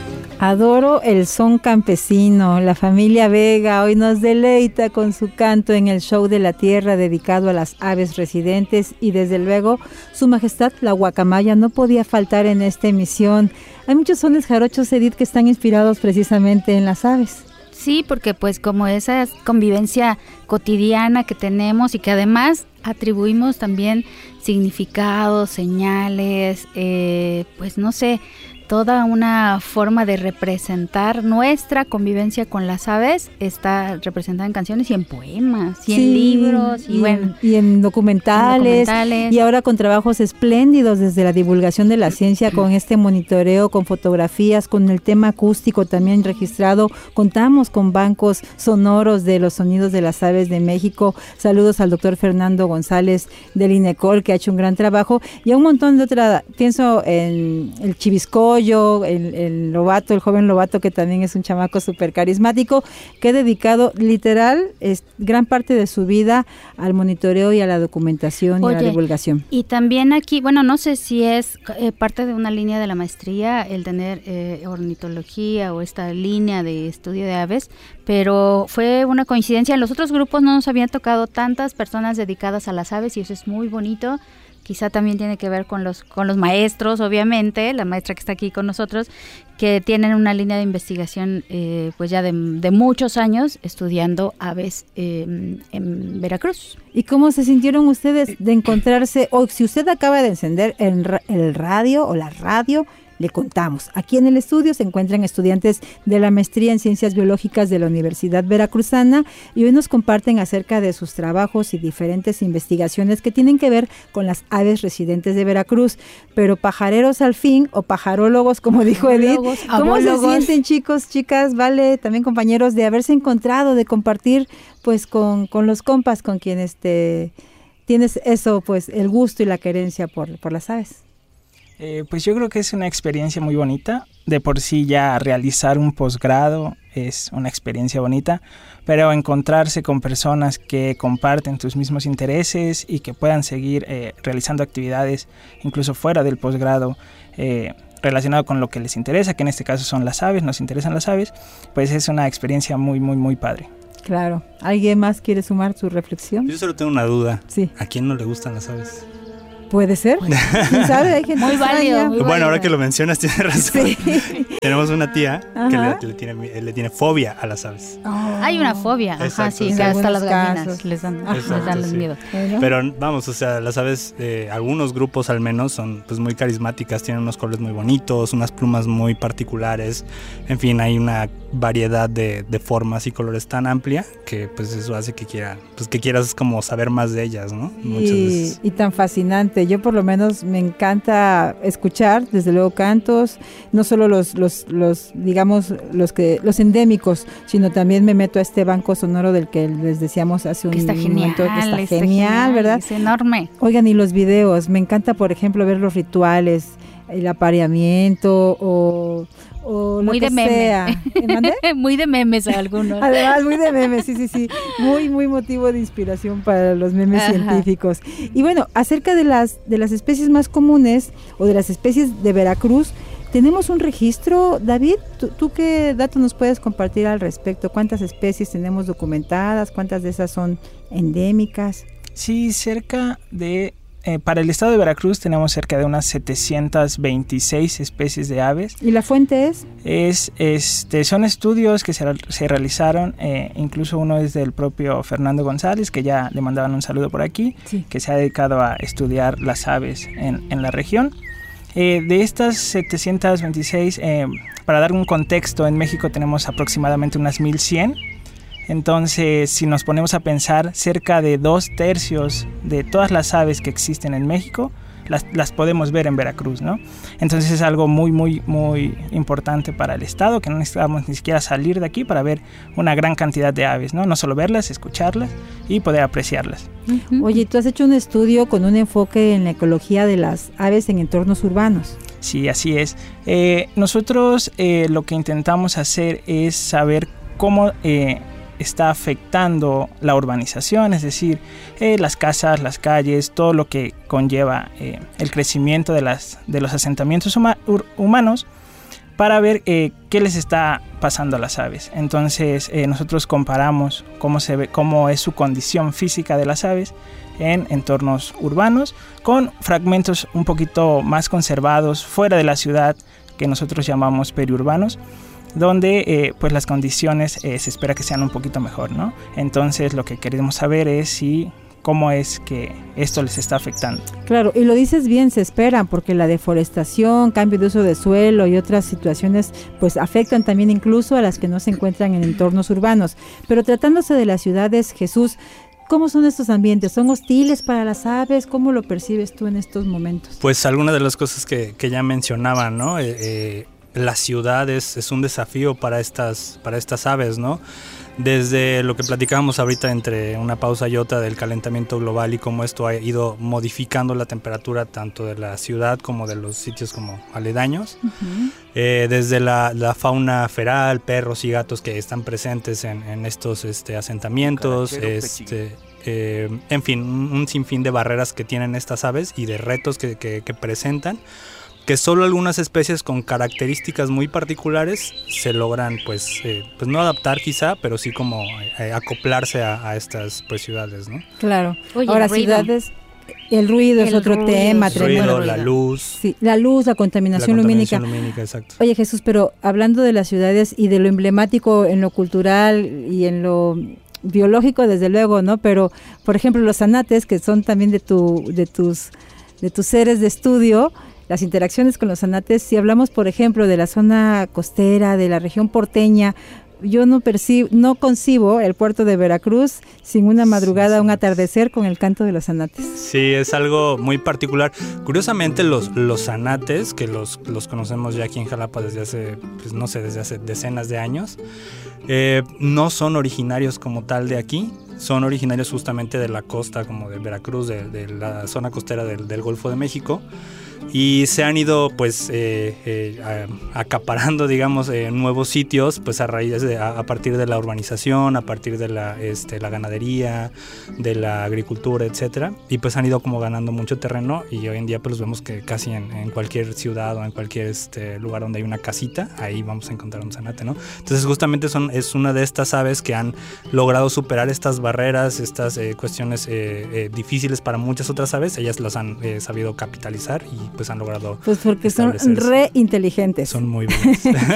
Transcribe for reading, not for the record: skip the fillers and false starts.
Adoro el son campesino. La familia Vega hoy nos deleita con su canto en el show de la tierra dedicado a las aves residentes y desde luego su majestad la guacamaya no podía faltar en esta emisión. Hay muchos sones jarochos, Edith, que están inspirados precisamente en las aves. Sí, porque pues como esa convivencia cotidiana que tenemos y que además atribuimos también significados, señales, pues no sé, toda una forma de representar nuestra convivencia con las aves está representada en canciones y en poemas y en libros y en documentales y ahora con trabajos espléndidos desde la divulgación de la ciencia con este monitoreo, con fotografías, con el tema acústico también registrado. Contamos con bancos sonoros de los sonidos de las aves de México. Saludos al doctor Fernando González del INECOL, que ha hecho un gran trabajo, y a un montón de otras. Pienso en el Chiviscoyo, el Lobato, el joven Lobato, que también es un chamaco súper carismático, que ha dedicado literal gran parte de su vida al monitoreo y a la documentación y a la divulgación. Y también aquí, bueno, no sé si es parte de una línea de la maestría el tener ornitología o esta línea de estudio de aves, pero fue una coincidencia. En los otros grupos no nos habían tocado tantas personas dedicadas a las aves y eso es muy bonito. Quizá también tiene que ver con los maestros, obviamente, la maestra que está aquí con nosotros, que tienen una línea de investigación pues ya de muchos años estudiando aves en Veracruz. ¿Y cómo se sintieron ustedes de encontrarse, o si usted acaba de encender el radio o la radio? Le contamos. Aquí en el estudio se encuentran estudiantes de la maestría en Ciencias Biológicas de la Universidad Veracruzana y hoy nos comparten acerca de sus trabajos y diferentes investigaciones que tienen que ver con las aves residentes de Veracruz. Pero pajareros al fin, o pajarólogos, como dijo Edith, ¿cómo se sienten, chicos, chicas, vale, también compañeros, de haberse encontrado, de compartir pues con los compas con quienes tienes eso, pues el gusto y la querencia por las aves? Pues yo creo que es una experiencia muy bonita. De por sí ya realizar un posgrado es una experiencia bonita, pero encontrarse con personas que comparten tus mismos intereses y que puedan seguir realizando actividades incluso fuera del posgrado relacionado con lo que les interesa, que en este caso son las aves, nos interesan las aves, pues es una experiencia muy, muy, muy padre. Claro. ¿Alguien más quiere sumar su reflexión? Yo solo tengo una duda. Sí. ¿A quién no le gustan las aves? Puede ser. ¿Quién sabe? Hay gente muy válido. Bueno, ahora que lo mencionas, tienes razón. Sí. Tenemos una tía que le tiene fobia a las aves. Hay una fobia. Exacto, ajá, sí, sí. que hasta las gallinas casos. les dan Sí. miedo. Bueno. Pero vamos, o sea, las aves, algunos grupos al menos son pues muy carismáticas, tienen unos colores muy bonitos, unas plumas muy particulares, en fin, hay una variedad de formas y colores tan amplia que pues eso hace que quieras como saber más de ellas, ¿no? Muchas veces. Y tan fascinante. Yo por lo menos me encanta escuchar, desde luego, cantos, no solo los digamos los endémicos, sino también me meto a este banco sonoro del que les decíamos hace un momento, que está genial, ¿verdad? Es enorme. Oigan, y los videos, me encanta, por ejemplo, ver los rituales, el apareamiento o lo muy que de meme. sea. Muy de memes algunos. Además, muy de memes, sí. Muy, muy motivo de inspiración para los memes científicos. Y bueno, acerca de las especies más comunes o de las especies de Veracruz, ¿tenemos un registro, David? ¿Tú qué datos nos puedes compartir al respecto? ¿Cuántas especies tenemos documentadas? ¿Cuántas de esas son endémicas? Sí, para el estado de Veracruz tenemos cerca de unas 726 especies de aves. ¿Y la fuente es? Son estudios que se realizaron, incluso uno es del propio Fernando González, que ya le mandaban un saludo por aquí, sí, que se ha dedicado a estudiar las aves en la región. De estas 726, para dar un contexto, en México tenemos aproximadamente unas 1100. Entonces, si nos ponemos a pensar, cerca de 2/3 de todas las aves que existen en México las podemos ver en Veracruz, ¿no? Entonces es algo muy, muy, muy importante para el estado, que no necesitamos ni siquiera salir de aquí para ver una gran cantidad de aves, ¿no? No solo verlas, escucharlas y poder apreciarlas. Oye, tú has hecho un estudio con un enfoque en la ecología de las aves en entornos urbanos. Sí, así es. Nosotros lo que intentamos hacer es saber cómo está afectando la urbanización, es decir, las casas, las calles, todo lo que conlleva el crecimiento de los asentamientos humanos para ver qué les está pasando a las aves. Entonces nosotros comparamos cómo es su condición física de las aves en entornos urbanos con fragmentos un poquito más conservados fuera de la ciudad, que nosotros llamamos periurbanos, donde pues las condiciones se espera que sean un poquito mejor, ¿no? Entonces lo que queremos saber es cómo es que esto les está afectando. Claro, y lo dices bien, se esperan, porque la deforestación, cambio de uso de suelo y otras situaciones pues afectan también incluso a las que no se encuentran en entornos urbanos. Pero tratándose de las ciudades, Jesús, ¿cómo son estos ambientes? ¿Son hostiles para las aves? ¿Cómo lo percibes tú en estos momentos? Pues algunas de las cosas que ya mencionaba, ¿no? La ciudad es un desafío para estas aves, ¿no? Desde lo que platicábamos ahorita entre una pausa y otra del calentamiento global y cómo esto ha ido modificando la temperatura tanto de la ciudad como de los sitios como aledaños. Uh-huh. Desde la fauna feral, perros y gatos que están presentes en estos asentamientos, en fin, un sinfín de barreras que tienen estas aves y de retos que presentan, que solo algunas especies con características muy particulares se logran pues no adaptar quizá, pero sí como acoplarse a estas pues ciudades, ¿no? Claro. Oye, ahora ciudades, el ruido es otro tema. El ruido, la luz. Sí, la luz, la contaminación lumínica. Exacto. Oye, Jesús, pero hablando de las ciudades y de lo emblemático en lo cultural y en lo biológico, desde luego, ¿no? Pero, por ejemplo, los zanates, que son también de tus seres de estudio, las interacciones con los zanates, si hablamos, por ejemplo, de la zona costera, de la región porteña, yo no concibo el puerto de Veracruz sin una madrugada, un atardecer con el canto de los zanates. Sí, es algo muy particular. Curiosamente, los zanates, que los conocemos ya aquí en Jalapa desde hace decenas de años, no son originarios como tal de aquí. Son originarios justamente de la costa, como de Veracruz, de la zona costera del Golfo de México. Y se han ido pues acaparando, digamos, nuevos sitios pues a partir de la urbanización, a partir de la ganadería, de la agricultura, etcétera, y pues han ido como ganando mucho terreno, y hoy en día pues los vemos que casi en cualquier ciudad o en cualquier lugar donde hay una casita, ahí vamos a encontrar un zanate, ¿no? Entonces justamente es una de estas aves que han logrado superar estas barreras, estas cuestiones difíciles para muchas otras aves. Ellas las han sabido capitalizar y pues han logrado, pues porque son re inteligentes. Son muy buenas.